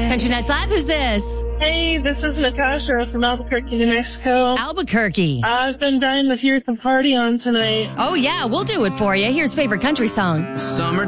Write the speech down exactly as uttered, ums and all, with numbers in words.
Country Nights Live, who's this? Hey, this is Natasha from Albuquerque, New Mexico. Albuquerque. I've been dying to hear some party on tonight. Oh, yeah, we'll do it for you. Here's favorite country song. Summer